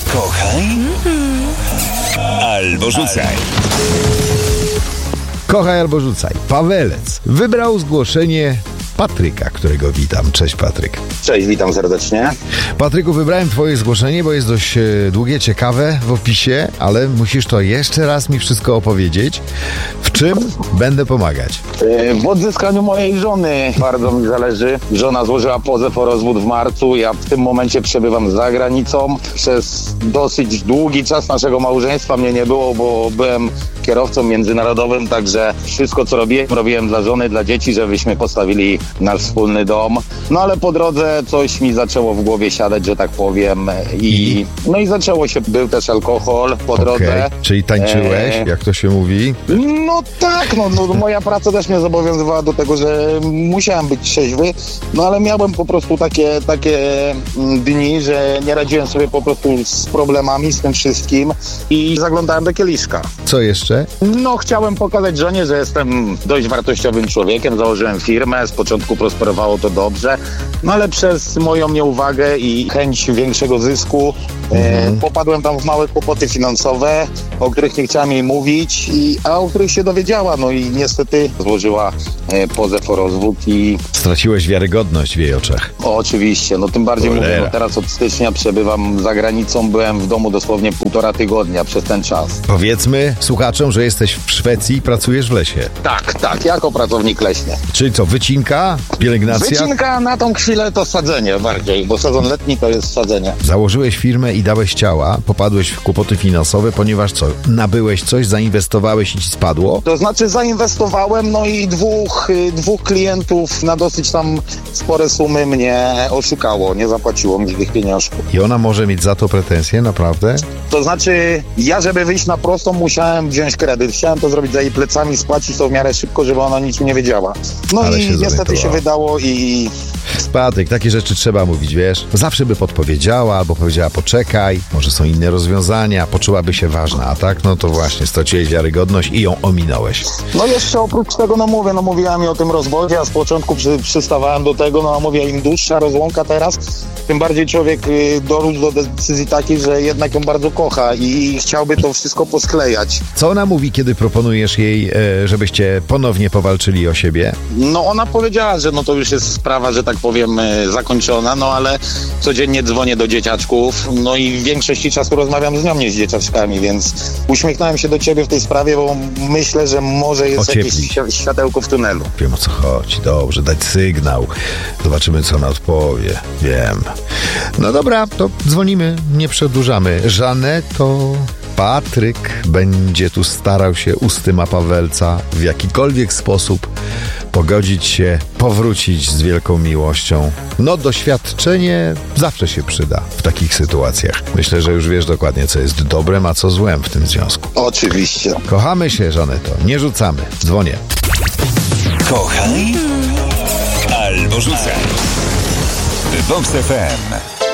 Kochaj albo rzucaj. Kochaj albo rzucaj. Pawelec wybrał zgłoszenie Patryka, którego witam. Cześć, Patryk. Cześć, witam serdecznie. Patryku, wybrałem twoje zgłoszenie, bo jest dość długie, ciekawe w opisie, ale musisz to jeszcze raz mi wszystko opowiedzieć. W czym będę pomagać? W odzyskaniu mojej żony bardzo mi zależy. Żona złożyła pozew o rozwód w marcu. Ja w tym momencie przebywam za granicą. Przez dosyć długi czas naszego małżeństwa mnie nie było, bo byłem kierowcą międzynarodowym, także wszystko co robiłem dla żony, dla dzieci, żebyśmy postawili nasz wspólny dom. No ale po drodze coś mi zaczęło w głowie siadać, że tak powiem. No i zaczęło się, był też alkohol po drodze. Czyli tańczyłeś, jak to się mówi? No tak, no moja praca też mnie zobowiązywała do tego, że musiałem być trzeźwy, no ale miałem po prostu takie dni, że nie radziłem sobie po prostu z problemami, z tym wszystkim i zaglądałem do kieliszka. Co jeszcze? No chciałem pokazać żonie, że jestem dość wartościowym człowiekiem, założyłem firmę, z początku prosperowało to dobrze, no ale przez moją nieuwagę i chęć większego zysku popadłem tam w małe kłopoty finansowe, o których nie chciałem jej mówić, a o których się dowiedziała, no i niestety złożyła pozew o rozwód i... Straciłeś wiarygodność w jej oczach. Oczywiście, no tym bardziej mówię, no teraz od stycznia przebywam za granicą, byłem w domu dosłownie 1,5 tygodnia przez ten czas. Powiedzmy słuchaczom, że jesteś w Szwecji i pracujesz w lesie. Tak, jako pracownik leśny. Czyli co, wycinka, pielęgnacja? Wycinka na tą chwilę to sadzenie bardziej, bo sezon letni to jest sadzenie. Założyłeś firmę i dałeś ciała, popadłeś w kłopoty finansowe, ponieważ co, nabyłeś coś, zainwestowałeś i ci spadło? To znaczy zainwestowałem, no i dwóch klientów na dosyć tam spore sumy mnie oszukało, nie zapłaciło mi tych pieniążków. I ona może mieć za to pretensje, naprawdę? To znaczy, ja żeby wyjść na prostą musiałem wziąć kredyt, chciałem to zrobić za jej plecami, spłacić to w miarę szybko, żeby ona nic nie wiedziała. No ale i niestety się wydało i... Patryk, takie rzeczy trzeba mówić, wiesz? Zawsze by podpowiedziała albo powiedziała poczekaj, może są inne rozwiązania, poczułaby się ważna, a tak? No to właśnie, straciłeś wiarygodność i ją ominąłeś. No jeszcze oprócz tego, mówiła mi o tym rozwodzie, a z początku przystawałem do tego, no a mówię, im dłuższa rozłąka teraz, tym bardziej człowiek dorósł do decyzji takiej, że jednak ją bardzo kocha i chciałby to wszystko posklejać. Co ona mówi, kiedy proponujesz jej, żebyście ponownie powalczyli o siebie? No ona powiedziała, że no to już jest sprawa, że tak powiem, zakończona, no ale codziennie dzwonię do dzieciaczków, no i w większości czasu rozmawiam z nią, nie z dzieciaczkami, więc uśmiechnąłem się do ciebie w tej sprawie, bo myślę, że może jest jakieś światełko w tunelu. Wiem, o co chodzi, dobrze, dać sygnał, zobaczymy, co ona odpowie, wiem. No dobra, to dzwonimy, nie przedłużamy. Żaneto, Patryk będzie tu starał się ustyma Pawelca w jakikolwiek sposób pogodzić się, powrócić z wielką miłością. No doświadczenie zawsze się przyda w takich sytuacjach. Myślę, że już wiesz dokładnie, co jest dobrem, a co złem w tym związku. Oczywiście. Kochamy się, Żaneto, nie rzucamy. Dzwonię. Kochaj albo rzucaj. Vox FM.